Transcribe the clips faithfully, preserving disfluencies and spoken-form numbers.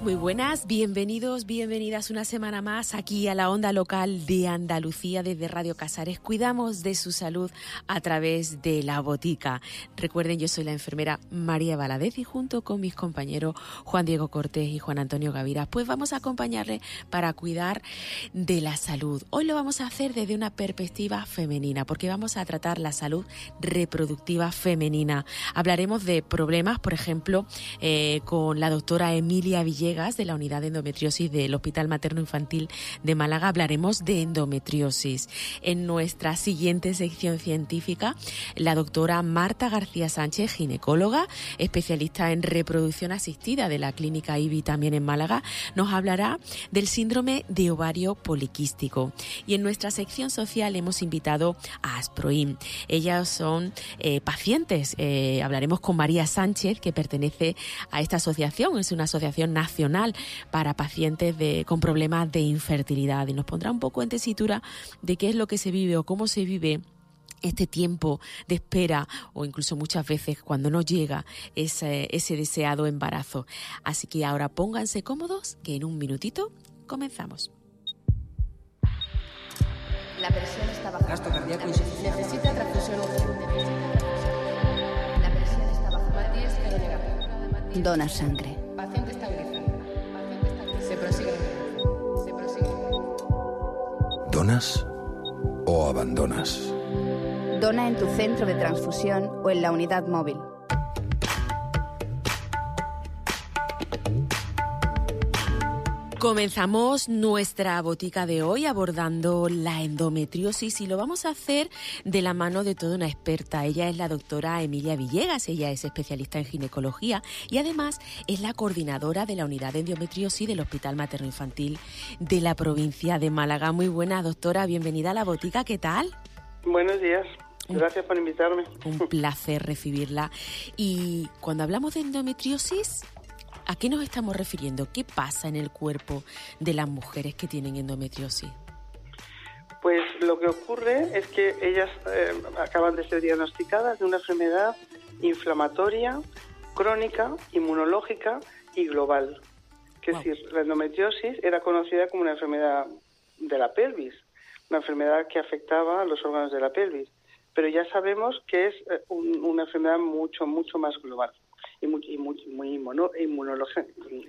Muy buenas, bienvenidos, bienvenidas una semana más aquí a la onda local de Andalucía desde Radio Casares. Cuidamos de su salud a través de La Botica. Recuerden, yo soy la enfermera María Valadez y junto con mis compañeros Juan Diego Cortés y Juan Antonio Gaviras, pues vamos a acompañarles para cuidar de la salud. Hoy lo vamos a hacer desde una perspectiva femenina, porque vamos a tratar la salud reproductiva femenina. Hablaremos de problemas, por ejemplo, eh, con la doctora Emilia Villegas, de la unidad de endometriosis del Hospital Materno Infantil de Málaga. Hablaremos de endometriosis. En nuestra siguiente sección científica, la doctora Marta García Sánchez, ginecóloga, especialista en reproducción asistida de la clínica I B I también en Málaga, nos hablará del síndrome de ovario poliquístico. Y en nuestra sección social hemos invitado a Asproim. Ellas son eh, pacientes. Eh, hablaremos con María Sánchez, que pertenece a esta asociación. Es una asociación nacional para pacientes de, con problemas de infertilidad, y nos pondrá un poco en tesitura de qué es lo que se vive o cómo se vive este tiempo de espera, o incluso muchas veces cuando no llega ese, ese deseado embarazo. Así que ahora pónganse cómodos, que en un minutito comenzamos. La presión está baja. Gasto cardíaco insuficiente. Necesita transfusión urgente. La presión está baja. Matías cero negativo. Dona sangre. Paciente estabilizado. Paciente estabilizado. Se prosigue. Se prosigue. ¿Donas o abandonas? Dona en tu centro de transfusión o en la unidad móvil. Comenzamos nuestra botica de hoy abordando la endometriosis y lo vamos a hacer de la mano de toda una experta. Ella es la doctora Emilia Villegas, ella es especialista en ginecología y además es la coordinadora de la unidad de endometriosis del Hospital Materno Infantil de la provincia de Málaga. Muy buena, doctora, bienvenida a la botica, ¿qué tal? Buenos días. Gracias por invitarme. Un placer recibirla. Y cuando hablamos de endometriosis, ¿a qué nos estamos refiriendo? ¿Qué pasa en el cuerpo de las mujeres que tienen endometriosis? Pues lo que ocurre es que ellas eh, acaban de ser diagnosticadas de una enfermedad inflamatoria, crónica, inmunológica y global. Es wow. decir, la endometriosis era conocida como una enfermedad de la pelvis, una enfermedad que afectaba a los órganos de la pelvis, pero ya sabemos que es eh, un, una enfermedad mucho, mucho más global. Y muy, y muy, muy inmuno, inmunológica,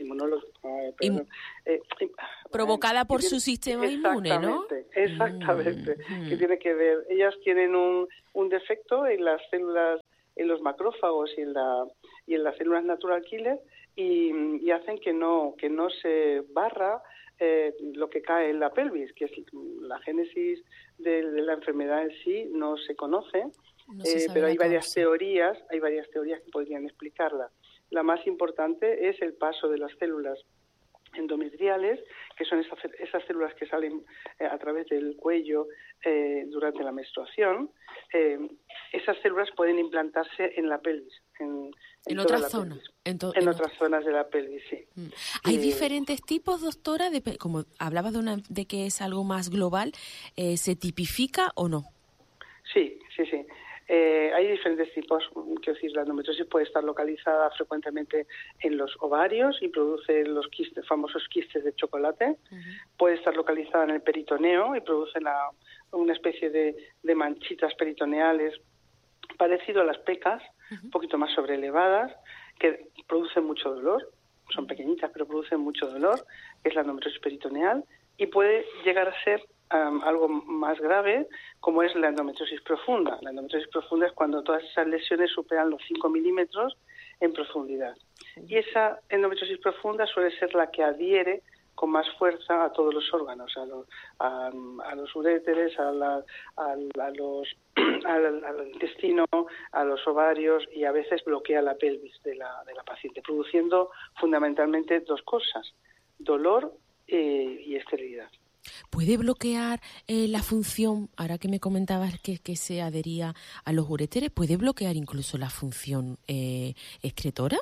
eh, eh, provocada por su sistema inmune, ¿no? Exactamente, mm. que tiene que ver. Ellas tienen un, un defecto en las células, en los macrófagos y en la y en las células natural killer y, y hacen que no que no se barra eh, lo que cae en la pelvis, que es la génesis de, de la enfermedad en sí no se conoce. No eh, pero hay varias causa. teorías, hay varias teorías que podrían explicarla. La más importante es el paso de las células endometriales, que son esas, esas células que salen eh, a través del cuello eh, durante la menstruación. Eh, esas células pueden implantarse en la pelvis, en, en, en otras zonas, en, to- en, en otras zonas de la pelvis, sí. Mm. Hay eh, diferentes tipos, doctora, de, como hablabas de, una, de que es algo más global, eh, ¿se tipifica o no? Sí, sí, sí. Eh, hay diferentes tipos, quiero decir, la endometriosis puede estar localizada frecuentemente en los ovarios y produce los quistes, famosos quistes de chocolate. Uh-huh. Puede estar localizada en el peritoneo y produce la, una especie de, de manchitas peritoneales parecido a las pecas, uh-huh. un poquito más sobrelevadas, que producen mucho dolor. Son pequeñitas, pero producen mucho dolor, que es la endometriosis peritoneal, y puede llegar a ser Um, algo más grave, como es la endometriosis profunda. La endometriosis profunda es cuando todas esas lesiones superan los cinco milímetros en profundidad. Y esa endometriosis profunda suele ser la que adhiere con más fuerza a todos los órganos, a los, a, a los uréteres, a, la, a, a los, al, al intestino, a los ovarios, y a veces bloquea la pelvis de la, de la paciente, produciendo fundamentalmente dos cosas: dolor eh, y esterilidad. ¿Puede bloquear eh, la función, ahora que me comentabas que, que se adhería a los uréteres, puede bloquear incluso la función eh, excretora?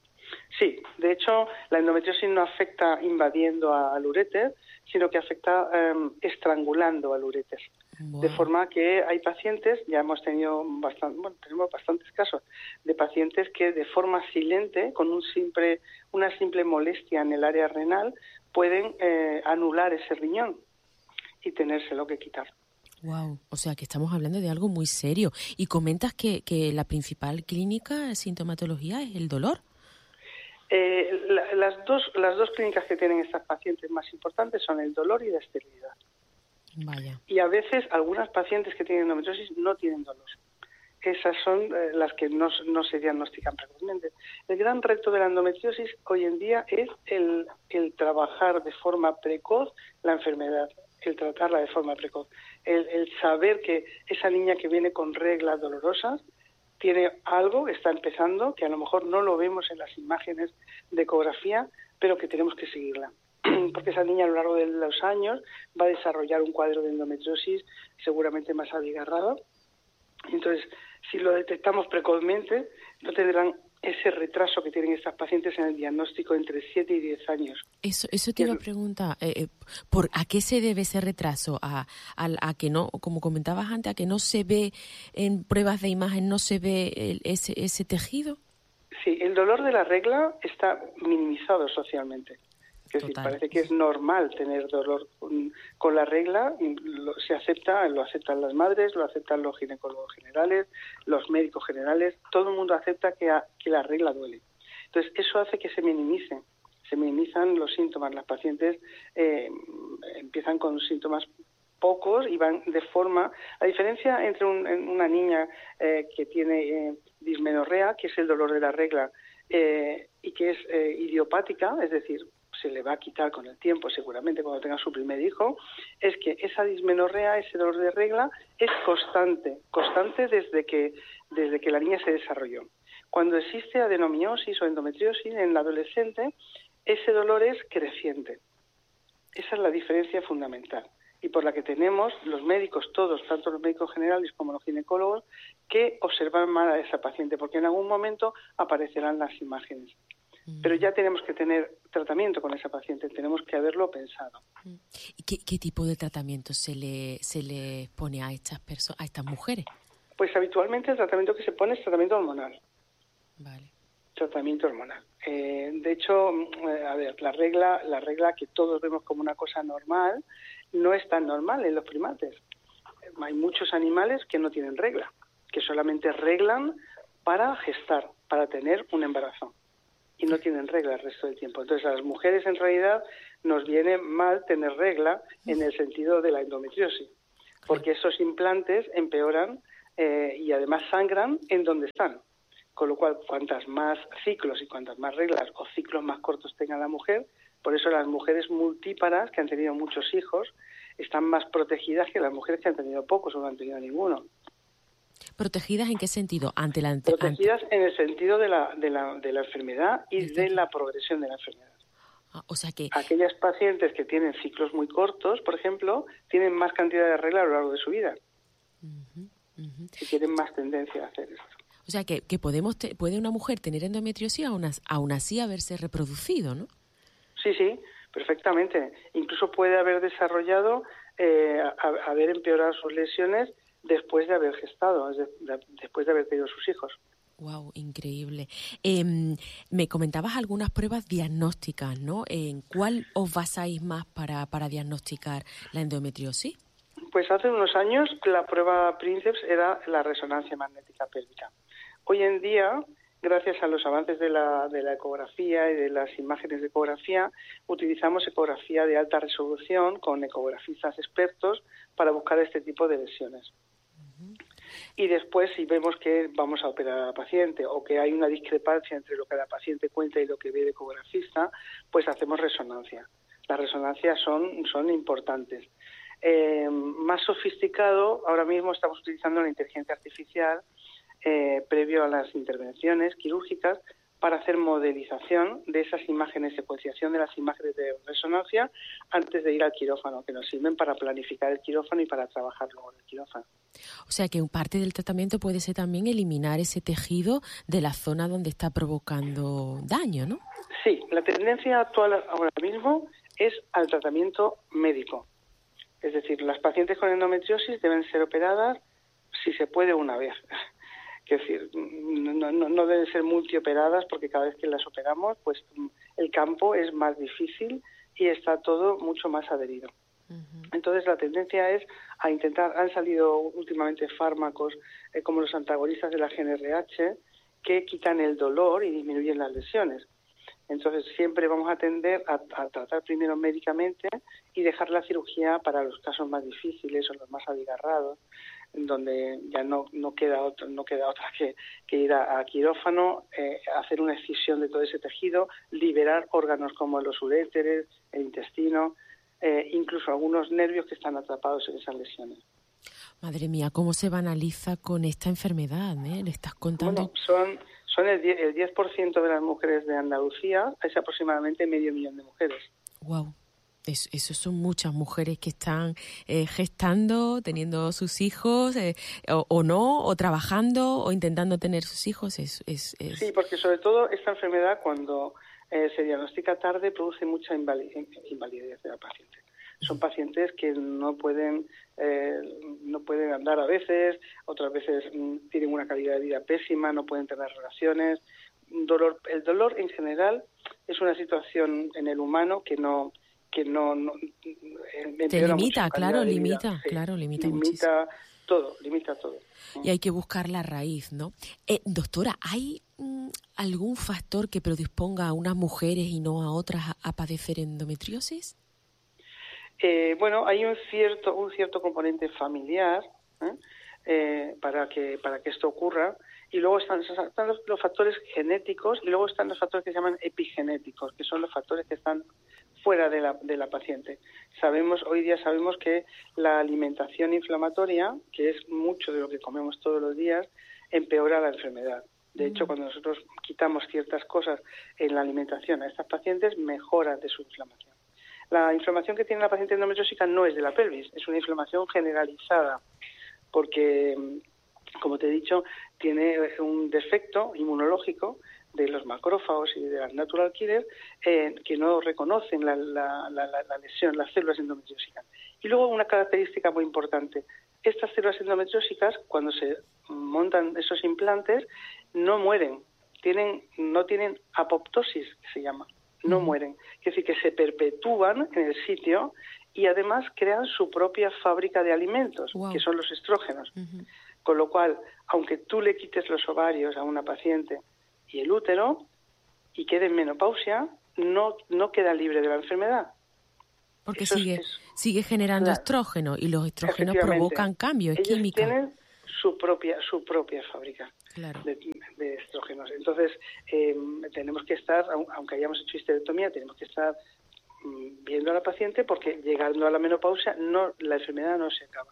Sí, de hecho, la endometriosis no afecta invadiendo al uréter, sino que afecta eh, estrangulando al uréter. Wow. De forma que hay pacientes, ya hemos tenido bastante, bueno, tenemos bastantes casos de pacientes que de forma silente, con un simple, una simple molestia en el área renal, pueden eh, anular ese riñón y tenérselo que quitar. Wow, o sea que estamos hablando de algo muy serio. Y comentas que, que la principal clínica, sintomatología, es el dolor. Eh, la, las dos las dos clínicas que tienen estas pacientes más importantes son el dolor y la esterilidad. Vaya. Y a veces algunas pacientes que tienen endometriosis no tienen dolor. Esas son eh, las que no, no se diagnostican precozmente. El gran reto de la endometriosis hoy en día es el, el trabajar de forma precoz la enfermedad, el tratarla de forma precoz, el, el saber que esa niña que viene con reglas dolorosas tiene algo, está empezando, que a lo mejor no lo vemos en las imágenes de ecografía, pero que tenemos que seguirla. Porque esa niña a lo largo de los años va a desarrollar un cuadro de endometriosis seguramente más abigarrado. Entonces, si lo detectamos precozmente, no tendrán ese retraso que tienen estas pacientes en el diagnóstico entre siete y diez años. Eso eso te iba a preguntar, eh, ¿por a qué se debe ese retraso? A, a, a que no, como comentabas antes, a que no se ve en pruebas de imagen, no se ve el, ese, ese tejido. Sí, el dolor de la regla está minimizado socialmente. Es decir, parece que es normal tener dolor con, con la regla, lo, se acepta, lo aceptan las madres, lo aceptan los ginecólogos generales, los médicos generales, todo el mundo acepta que, a, que la regla duele. Entonces, eso hace que se minimice, se minimizan los síntomas. Las pacientes eh, empiezan con síntomas pocos y van de forma... La diferencia entre un, una niña eh, que tiene eh, dismenorrea, que es el dolor de la regla, eh, y que es eh, idiopática, es decir, se le va a quitar con el tiempo, seguramente cuando tenga su primer hijo, es que esa dismenorrea, ese dolor de regla, es constante, constante desde que, desde que la niña se desarrolló. Cuando existe adenomiosis o endometriosis en la adolescente, ese dolor es creciente. Esa es la diferencia fundamental y por la que tenemos los médicos todos, tanto los médicos generales como los ginecólogos, que observar mal a esa paciente, porque en algún momento aparecerán las imágenes. Pero ya tenemos que tener tratamiento con esa paciente, tenemos que haberlo pensado. ¿Y qué, qué tipo de tratamiento se le se le pone a estas personas, a estas mujeres? Pues habitualmente el tratamiento que se pone es tratamiento hormonal. Vale. Tratamiento hormonal. Eh, de hecho, eh, a ver, la regla, la regla que todos vemos como una cosa normal, no es tan normal en los primates. Hay muchos animales que no tienen regla, que solamente reglan para gestar, para tener un embarazo. Y no tienen regla el resto del tiempo. Entonces, a las mujeres en realidad nos viene mal tener regla en el sentido de la endometriosis, porque esos implantes empeoran eh, y además sangran en donde están. Con lo cual, cuantas más ciclos y cuantas más reglas o ciclos más cortos tenga la mujer, por eso las mujeres multíparas que han tenido muchos hijos están más protegidas que las mujeres que han tenido pocos o no han tenido ninguno. ¿Protegidas en qué sentido? Ante la ante, Protegidas ante... en el sentido de la, de la, de la enfermedad y de la progresión de la enfermedad. Ah, o sea que... Aquellas pacientes que tienen ciclos muy cortos, por ejemplo, tienen más cantidad de regla a lo largo de su vida. Uh-huh, uh-huh. Y tienen más tendencia a hacer esto. O sea que, que podemos te, puede una mujer tener endometriosis aún, aún así haberse reproducido, ¿no? Sí, sí, perfectamente. Incluso puede haber desarrollado, eh, a, haber empeorado sus lesiones después de haber gestado, es de, de, después de haber tenido sus hijos. Wow, increíble. Eh, me comentabas algunas pruebas diagnósticas, ¿no? ¿En cuál os basáis más para, para diagnosticar la endometriosis? Pues hace unos años la prueba Princeps era la resonancia magnética pélvica. Hoy en día, gracias a los avances de la, de la ecografía y de las imágenes de ecografía, utilizamos ecografía de alta resolución con ecografistas expertos para buscar este tipo de lesiones. Uh-huh. Y después, si vemos que vamos a operar a la paciente o que hay una discrepancia entre lo que la paciente cuenta y lo que ve el ecografista, pues hacemos resonancia. Las resonancias son, son importantes. Eh, más sofisticado, ahora mismo estamos utilizando la inteligencia artificial eh, previo a las intervenciones quirúrgicas para hacer modelización de esas imágenes, secuenciación de las imágenes de resonancia antes de ir al quirófano, que nos sirven para planificar el quirófano y para trabajar luego en el quirófano. O sea que parte del tratamiento puede ser también eliminar ese tejido de la zona donde está provocando daño, ¿no? Sí, la tendencia actual ahora mismo es al tratamiento médico. Es decir, las pacientes con endometriosis deben ser operadas, si se puede, una vez. Es decir, no, no, no deben ser multioperadas, porque cada vez que las operamos, pues el campo es más difícil y está todo mucho más adherido. Uh-huh. Entonces la tendencia es a intentar, han salido últimamente fármacos eh, como los antagonistas de la G N R H que quitan el dolor y disminuyen las lesiones. Entonces siempre vamos a tender a, a tratar primero médicamente y dejar la cirugía para los casos más difíciles o los más abigarrados, en donde ya no, no queda otro, no queda otra que, que ir a, a quirófano, eh, hacer una excisión de todo ese tejido, liberar órganos como los uréteres, el intestino, eh, incluso algunos nervios que están atrapados en esas lesiones. Madre mía, ¿cómo se banaliza con esta enfermedad? ¿eh? ¿Le estás contando? Bueno, son, son el diez, el diez por ciento de las mujeres de Andalucía, es aproximadamente medio millón de mujeres. Wow. Eso, eso son muchas mujeres que están eh, gestando, teniendo sus hijos, eh, o, o no, o trabajando, o intentando tener sus hijos. Es, es, es... Sí, porque sobre todo esta enfermedad, cuando eh, se diagnostica tarde, produce mucha invalidez, invalidez de la paciente. Son pacientes que no pueden eh, no pueden andar a veces, otras veces mm, tienen una calidad de vida pésima, no pueden tener relaciones. Dolor, el dolor en general es una situación en el humano que no que no, no te limita, claro, limita, sí, claro, limita, limita muchísimo. todo, limita todo. Y hay que buscar la raíz, ¿no? Eh, doctora, ¿hay mm, algún factor que predisponga a unas mujeres y no a otras a, a padecer endometriosis? Eh, bueno, hay un cierto un cierto componente familiar ¿eh? Eh, para que para que esto ocurra, y luego están, están los, los factores genéticos, y luego están los factores que se llaman epigenéticos, que son los factores que están fuera de la de la paciente. Sabemos hoy día sabemos que la alimentación inflamatoria, que es mucho de lo que comemos todos los días, empeora la enfermedad. De hecho, cuando nosotros quitamos ciertas cosas en la alimentación a estas pacientes, mejora de su inflamación. La inflamación que tiene la paciente endometriósica no es de la pelvis, es una inflamación generalizada, porque, como te he dicho, tiene un defecto inmunológico de los macrófagos y de las natural killers eh, que no reconocen la, la, la, la lesión, las células endometriósicas. Y luego una característica muy importante, estas células endometriósicas, cuando se montan esos implantes, no mueren, tienen, no tienen apoptosis, que se llama. No mueren, es decir, que se perpetúan en el sitio y además crean su propia fábrica de alimentos, wow. que son los estrógenos. Uh-huh. Con lo cual, aunque tú le quites los ovarios a una paciente y el útero y quede en menopausia, no, no queda libre de la enfermedad. Porque sigue, es, sigue generando claro, estrógeno, y los estrógenos provocan cambios, es ellos química. Tienen su propia, su propia fábrica. Claro. De, de estrógenos. Entonces, eh, tenemos que estar, aunque hayamos hecho histerectomía, tenemos que estar mm, viendo a la paciente, porque llegando a la menopausia, no, la enfermedad no se acaba.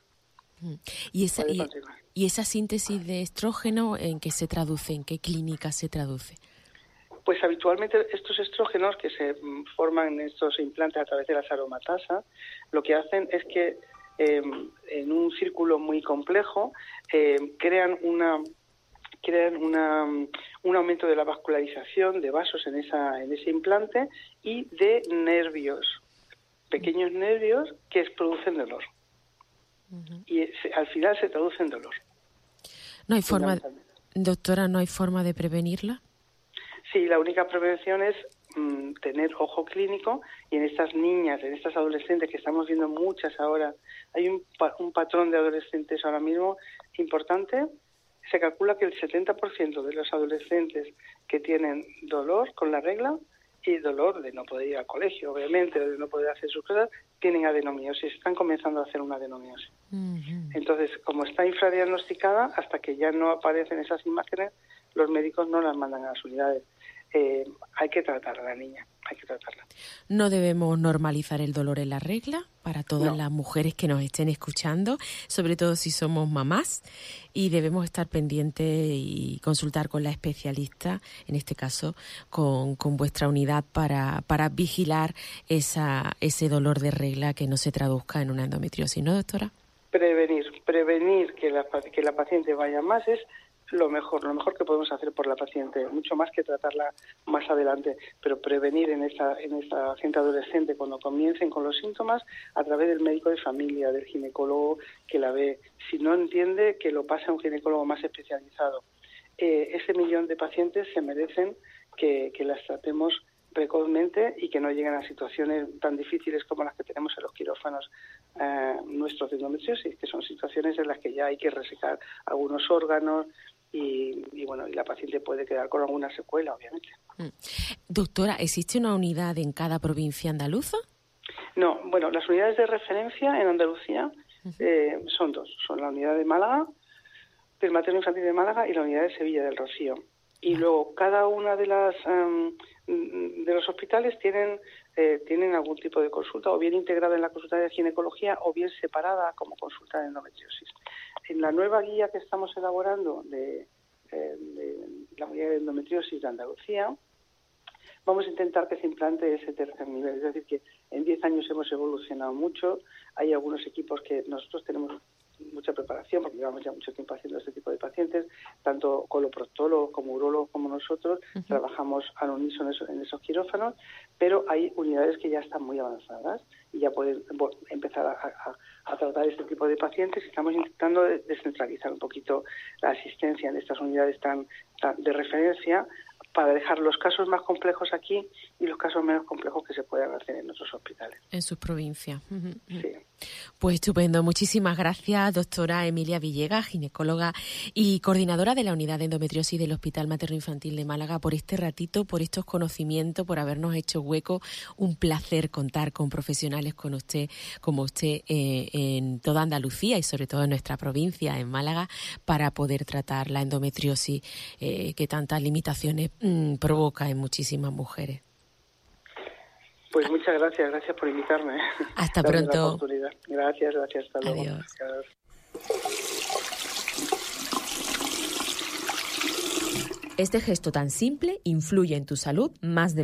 ¿Y esa, y, ¿Y esa síntesis de estrógeno en qué se traduce? ¿En qué clínica se traduce? Pues habitualmente estos estrógenos que se forman en estos implantes a través de las aromatasas, lo que hacen es que eh, en un círculo muy complejo eh, crean una crean una, un aumento de la vascularización de vasos en esa en ese implante y de nervios, pequeños nervios que producen dolor. Uh-huh. Y se, al final se traduce en dolor. ¿No hay forma, doctora, no hay forma de prevenirla? Sí, la única prevención es mmm, tener ojo clínico, y en estas niñas, en estas adolescentes, que estamos viendo muchas ahora, hay un, un patrón de adolescentes ahora mismo importante. Se calcula que el setenta por ciento de los adolescentes que tienen dolor con la regla, y dolor de no poder ir al colegio, obviamente, de no poder hacer sus cosas, tienen adenomiosis, están comenzando a hacer una adenomiosis. Uh-huh. Entonces, como está infradiagnosticada, hasta que ya no aparecen esas imágenes, los médicos no las mandan a las unidades. Eh, hay que tratar a la niña, hay que tratarla. No debemos normalizar el dolor en la regla para todas no. las mujeres que nos estén escuchando, sobre todo si somos mamás, y debemos estar pendientes y consultar con la especialista, en este caso con, con vuestra unidad, para, para vigilar esa, ese dolor de regla que no se traduzca en una endometriosis, ¿no, doctora? Prevenir, prevenir que la, que la paciente vaya más es lo mejor, lo mejor que podemos hacer por la paciente, mucho más que tratarla más adelante, pero prevenir en esta, en esta gente adolescente cuando comiencen con los síntomas a través del médico de familia, del ginecólogo que la ve. Si no entiende, que lo pase a un ginecólogo más especializado. Eh, ese millón de pacientes se merecen que, que las tratemos precozmente y que no lleguen a situaciones tan difíciles como las que tenemos en los quirófanos eh, nuestros de endometriosis, que son situaciones en las que ya hay que resecar algunos órganos y, y bueno, y la paciente puede quedar con alguna secuela, obviamente. Mm. Doctora, ¿existe una unidad en cada provincia andaluza? No, bueno, las unidades de referencia en Andalucía uh-huh. eh, son dos, son la unidad de Málaga, del materno infantil de Málaga y la unidad de Sevilla del Rocío. Y uh-huh. luego cada una de las um, de los hospitales tienen eh, tienen algún tipo de consulta, o bien integrada en la consulta de ginecología o bien separada como consulta de endometriosis. En la nueva guía que estamos elaborando de, eh, de la unidad de endometriosis de Andalucía, vamos a intentar que se implante ese tercer nivel. Es decir, que en diez años hemos evolucionado mucho. Hay algunos equipos que nosotros tenemos mucha preparación, porque llevamos ya mucho tiempo haciendo este tipo de pacientes, tanto coloproctólogos como urólogos como nosotros, uh-huh. trabajamos al unísono en esos quirófanos, pero hay unidades que ya están muy avanzadas y ya pueden empezar a, a, a tratar este tipo de pacientes. Estamos intentando descentralizar un poquito la asistencia en estas unidades tan, tan de referencia, para dejar los casos más complejos aquí y los casos menos complejos que se puedan hacer en otros hospitales. En sus provincias. Sí. Pues estupendo. Muchísimas gracias, doctora Emilia Villegas, ginecóloga y coordinadora de la unidad de endometriosis del Hospital Materno Infantil de Málaga, por este ratito, por estos conocimientos, por habernos hecho hueco. Un placer contar con profesionales con usted, como usted eh, en toda Andalucía y sobre todo en nuestra provincia, en Málaga, para poder tratar la endometriosis eh, que tantas limitaciones mmm, provoca en muchísimas mujeres. Pues muchas gracias, gracias por invitarme. Hasta pronto. Gracias, gracias, hasta luego. Adiós. Adiós. Este gesto tan simple influye en tu salud más de